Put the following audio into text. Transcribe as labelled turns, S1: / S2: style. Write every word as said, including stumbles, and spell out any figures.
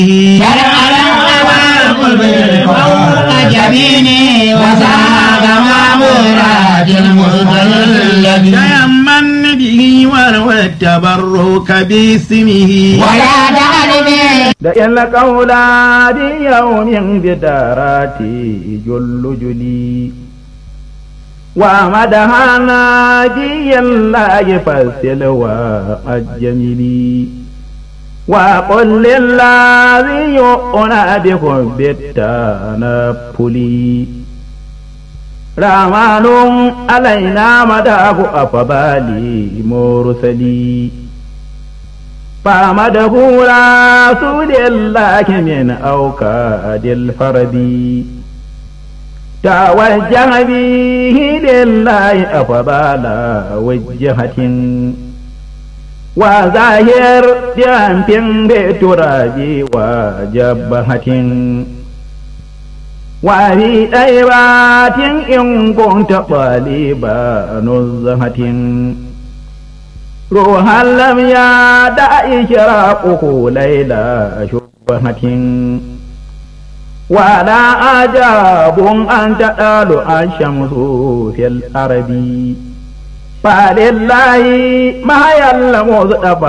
S1: شرع الأوام بالفوق جبيني وساق مامورات المستلد
S2: تيمن به وروى التبرك باسمه
S1: ولا تعلمي
S2: da yan kaula di yawmin bidarati jullu juli wa madahana di yalla yafasil wa ajmili wa qul lillazi yunadikum bitanapuli ramanun alaina madahu afbali mursali فمده رسول الله من أوكاد الفرد توجه به لله أفضل وجهة وظاهر جنب بتراب وجبهة وفي أيبات إن كنت طالبا نزهة روحا لم يدع إشراقه ليلى شبهة ولا أجاب أن تأل الشمس في الأرض فلله ما يعلم